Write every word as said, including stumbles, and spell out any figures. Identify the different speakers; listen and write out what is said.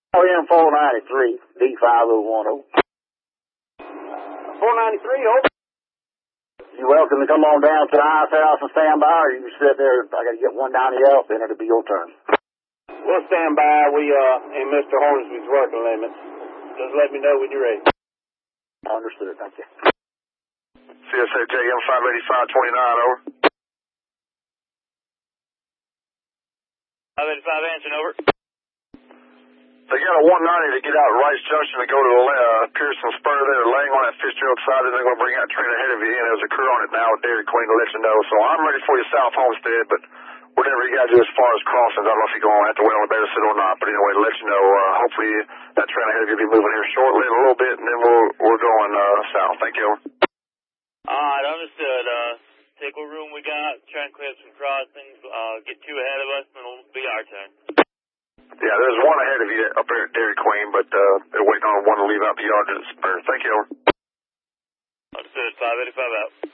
Speaker 1: O M four ninety-three, D five oh one oh.
Speaker 2: four ninety-three, over.
Speaker 1: You're welcome to come on down to the ice house and stand by, or you can sit there. I got to get one down the L, then it'll be your turn.
Speaker 2: We'll stand by. We, uh, in Mister Hornsby's working limits. Just let me know when you're ready.
Speaker 1: Understood, thank you.
Speaker 3: C S A J M five eighty-five twenty-nine, over.
Speaker 4: five eighty-five answering, over.
Speaker 3: They got a one ninety to get out at Rice Junction to go to the uh, Pearson Spur there, laying on that Fitzgerald side, and they're going to bring out a train ahead of you, and there's a crew on it now with Dairy Queen to let you know. So I'm ready for you South Homestead, but whatever you guys do as far as crossings, I don't know if you're going to have to wait on the better sit or not, but anyway, to let you know, uh, hopefully that train ahead of you will be moving here shortly in a little bit, and then we'll, we're going uh, south. Thank you.
Speaker 4: All right, understood. Uh, take what room we got, try and clear some crossings, uh, get two ahead of us, and it'll be our turn.
Speaker 3: Yeah, there's one ahead of you up there at Dairy Queen, but uh, they're waiting on one to leave out the yard to the Spur. Thank you.
Speaker 4: Understood, five eighty-five out.